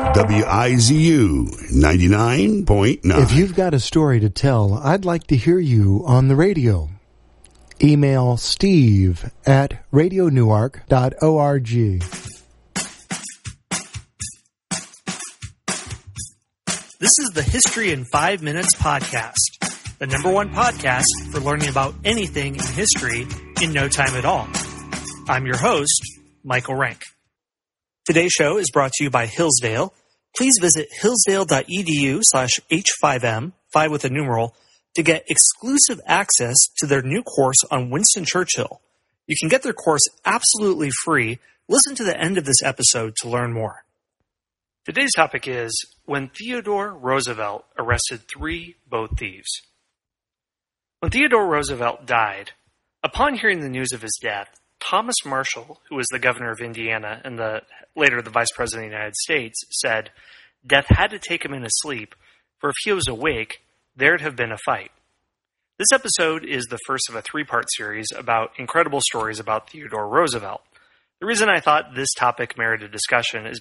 WIZU 99.9. If you've got a story to tell, I'd like to hear you on the radio. Email steve@radionewark.org. This is the History in 5 Minutes podcast, the #1 podcast for learning about anything in history in no time at all. I'm your host, Michael Rank. Today's show is brought to you by Hillsdale. Please visit hillsdale.edu/H5M, 5 with a numeral, to get exclusive access to their new course on Winston Churchill. You can get their course absolutely free. Listen to the end of this episode to learn more. Today's topic is when Theodore Roosevelt arrested 3 boat thieves. When Theodore Roosevelt died, upon hearing the news of his death, Thomas Marshall, who was the governor of Indiana and later the vice president of the United States, said death had to take him in his sleep, for if he was awake, there'd have been a fight. This episode is the first of a 3-part series about incredible stories about Theodore Roosevelt. The reason I thought this topic merited discussion is